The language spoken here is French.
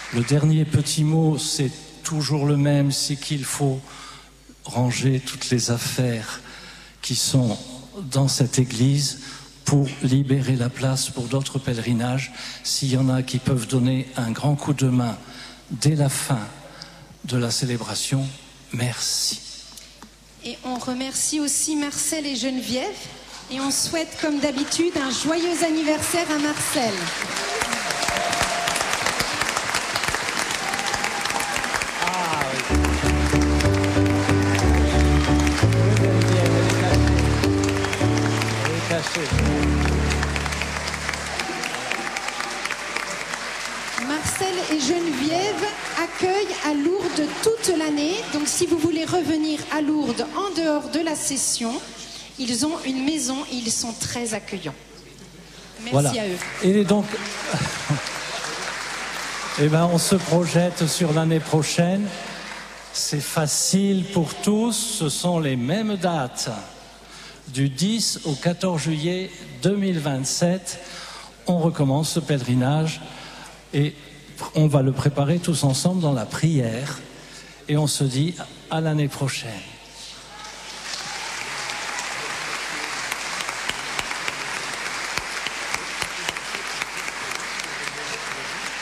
Le dernier petit mot, c'est toujours le même, c'est qu'il faut ranger toutes les affaires qui sont dans cette église pour libérer la place pour d'autres pèlerinages. S'il y en a qui peuvent donner un grand coup de main dès la fin de la célébration, merci. Et on remercie aussi Marcel et Geneviève et on souhaite comme d'habitude un joyeux anniversaire à Marcel. Marcel et Geneviève accueillent à Lourdes toute l'année. Donc si vous voulez revenir à Lourdes en dehors de la session, ils ont une maison et ils sont très accueillants. Merci voilà. À eux. Et donc, on se projette sur l'année prochaine. C'est facile pour tous, ce sont les mêmes dates. Du 10 au 14 juillet 2027, on recommence ce pèlerinage et on va le préparer tous ensemble dans la prière et on se dit à l'année prochaine.